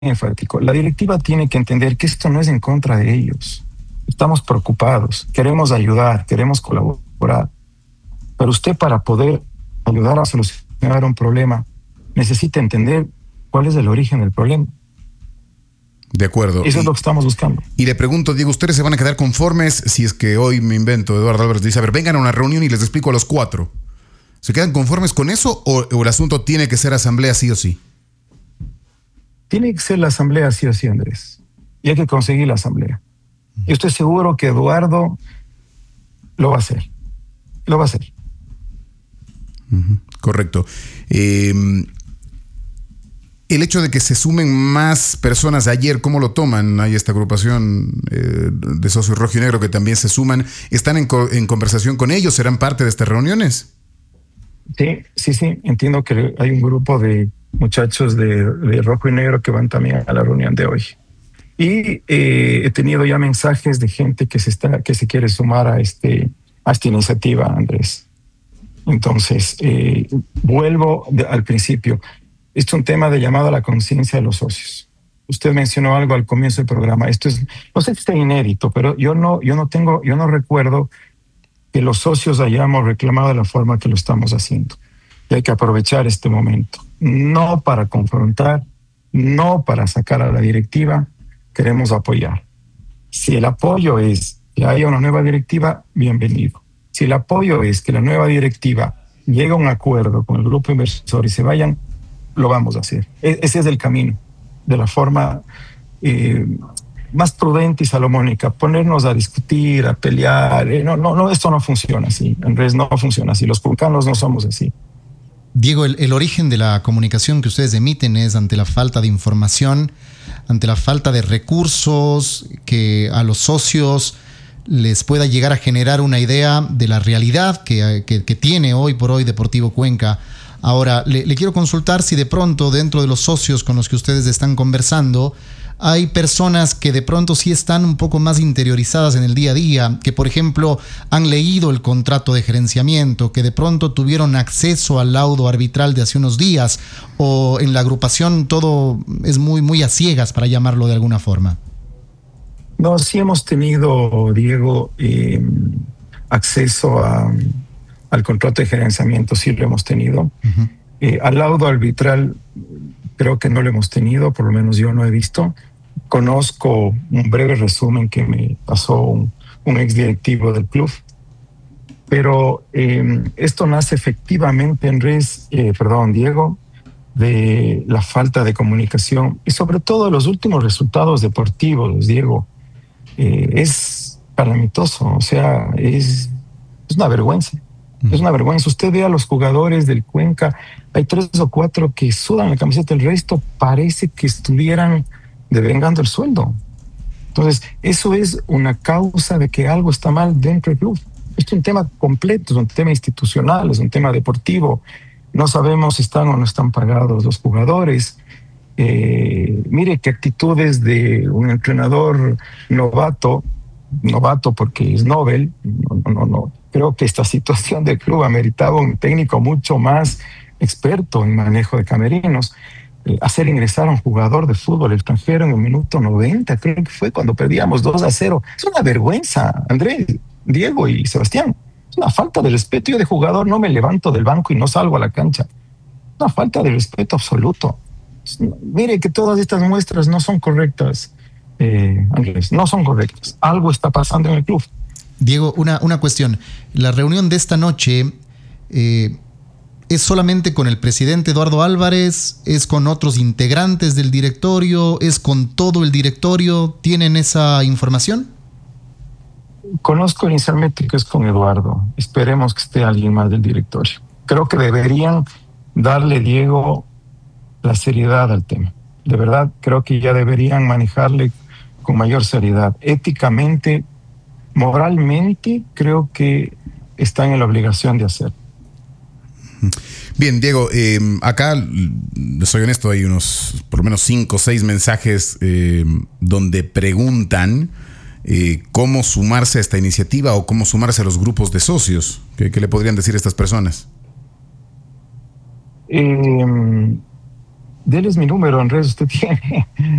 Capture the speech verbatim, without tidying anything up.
enfático. La directiva tiene que entender que esto no es en contra de ellos. Estamos preocupados, queremos ayudar, queremos colaborar. Pero usted, para poder ayudar a solucionar un problema, necesita entender cuál es el origen del problema. De acuerdo. Eso y, es lo que estamos buscando. Y le pregunto, Diego, ¿ustedes se van a quedar conformes si es que hoy me invento, Eduardo Álvarez dice, a ver, vengan a una reunión y les explico a los cuatro? ¿Se quedan conformes con eso o, o el asunto tiene que ser asamblea sí o sí? Tiene que ser la asamblea sí o sí, Andrés. Y hay que conseguir la asamblea. Yo estoy seguro que Eduardo lo va a hacer. Lo va a hacer. Uh-huh. Correcto. Eh, el hecho de que se sumen más personas ayer, ¿cómo lo toman? Hay esta agrupación eh, de socios rojo y negro que también se suman. ¿Están en, co- en conversación con ellos? ¿Serán parte de estas reuniones? Sí, sí, sí. Entiendo que hay un grupo de muchachos de, de rojo y negro que van también a la reunión de hoy. Y eh, he tenido ya mensajes de gente que se está, que se quiere sumar a este, a esta iniciativa, Andrés. Entonces, eh, vuelvo de, al principio. Esto es un tema de llamado a la conciencia de los socios. Usted mencionó algo al comienzo del programa. Esto es, no sé si está inédito, pero yo no, yo no tengo, yo no recuerdo que los socios hayamos reclamado de la forma que lo estamos haciendo. Y hay que aprovechar este momento. No para confrontar, no para sacar a la directiva, queremos apoyar. Si el apoyo es que haya una nueva directiva, bienvenido. Si el apoyo es que la nueva directiva llegue a un acuerdo con el grupo inversor y se vayan, lo vamos a hacer. E- ese es el camino, de la forma eh, más prudente y salomónica. Ponernos a discutir, a pelear. Eh, no, no, no, esto no funciona así. En realidad no funciona así. Los cuencanos no somos así. Diego, el, el origen de la comunicación que ustedes emiten es ante la falta de información, ante la falta de recursos que a los socios les pueda llegar a generar una idea de la realidad que, que, que tiene hoy por hoy Deportivo Cuenca. Ahora, le, le quiero consultar si de pronto dentro de los socios con los que ustedes están conversando hay personas que de pronto sí están un poco más interiorizadas en el día a día, que por ejemplo han leído el contrato de gerenciamiento, que de pronto tuvieron acceso al laudo arbitral de hace unos días, o en la agrupación todo es muy, muy a ciegas, para llamarlo de alguna forma. No, sí hemos tenido, Diego, eh, acceso a, al contrato de gerenciamiento, sí lo hemos tenido. Uh-huh. Eh, al laudo arbitral creo que no lo hemos tenido, por lo menos yo no he visto. Conozco un breve resumen que me pasó un, un exdirectivo del club, pero eh, esto nace efectivamente, Andrés, eh, perdón, Diego, de la falta de comunicación y sobre todo de los últimos resultados deportivos, Diego. Eh, es calamitoso, o sea, es, es una vergüenza. Es una vergüenza. Usted ve a los jugadores del Cuenca, hay tres o cuatro que sudan la camiseta, el resto parece que estuvieran devengando el sueldo. Entonces, eso es una causa de que algo está mal dentro del club. Esto es un tema completo, es un tema institucional, es un tema deportivo. No sabemos si están o no están pagados los jugadores. Eh, mire qué actitudes de un entrenador novato, novato porque es Nobel, no, no, no, no. Creo que esta situación del club ameritaba un técnico mucho más experto en manejo de camerinos. Eh, hacer ingresar a un jugador de fútbol extranjero en el minuto noventa, creo que fue cuando perdíamos dos a cero. Es una vergüenza, Andrés, Diego y Sebastián. Es una falta de respeto. Yo de jugador no me levanto del banco y no salgo a la cancha. Es una falta de respeto absoluto. Mire que todas estas muestras no son correctas, eh, Andrés, no son correctas. Algo está pasando en el club. Diego, una, una cuestión. La reunión de esta noche eh, es solamente con el presidente Eduardo Álvarez, es con otros integrantes del directorio, es con todo el directorio. ¿Tienen esa información? Conozco inicialmente que es con Eduardo. Esperemos que esté alguien más del directorio. Creo que deberían darle, Diego, la seriedad al tema. De verdad, creo que ya deberían manejarle con mayor seriedad. Éticamente, moralmente, creo que están en la obligación de hacer. Bien, Diego, eh, acá, soy honesto, hay unos por lo menos cinco o seis mensajes eh, donde preguntan eh, cómo sumarse a esta iniciativa o cómo sumarse a los grupos de socios. ¿Qué, qué le podrían decir a estas personas? Eh, déles mi número, en redes usted tiene.